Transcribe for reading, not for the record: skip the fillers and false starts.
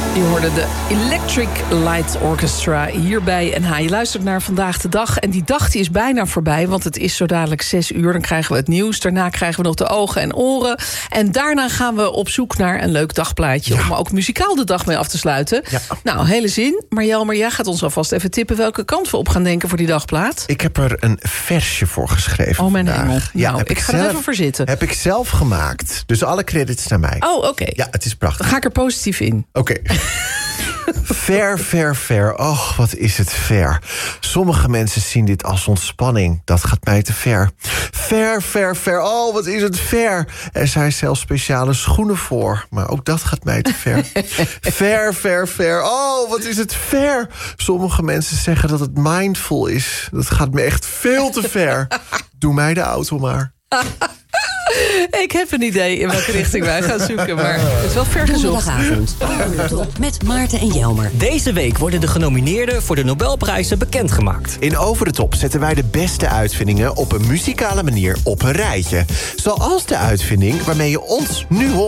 Je hoorde de Electric Light Orchestra hier bij NH. Je luistert naar Vandaag de Dag. En die dag die is bijna voorbij, want het is zo dadelijk 6 uur. Dan krijgen we het nieuws. Daarna krijgen we nog de ogen en oren. En daarna gaan we op zoek naar een leuk dagplaatje. Ja. Om ook muzikaal de dag mee af te sluiten. Ja. Nou, hele zin. Maar Jelmer, jij gaat ons alvast even tippen welke kant we op gaan denken voor die dagplaat. Ik heb er een versje voor geschreven. Oh, mijn hemel. Ja, nou, ik ga er even voor zitten. Heb ik zelf gemaakt. Dus alle credits naar mij. Oh, oké. Ja, het is prachtig. Dan ga ik er positief in. Oké. Ver, ver, ver. Och, wat is het ver. Sommige mensen zien dit als ontspanning. Dat gaat mij te ver. Ver, ver, ver. Oh, wat is het ver. Er zijn zelfs speciale schoenen voor. Maar ook dat gaat mij te ver. Ver, ver, ver. Oh, wat is het ver. Sommige mensen zeggen dat het mindful is. Dat gaat me echt veel te ver. Doe mij de auto maar. Ik heb een idee in welke richting wij gaan zoeken, maar het is wel ver gezocht. Donderdagavond met Maarten en Jelmer. Deze week worden de genomineerden voor de Nobelprijzen bekendgemaakt. In Over de Top zetten wij de beste uitvindingen op een muzikale manier op een rijtje. Zoals de uitvinding waarmee je ons nu hoort.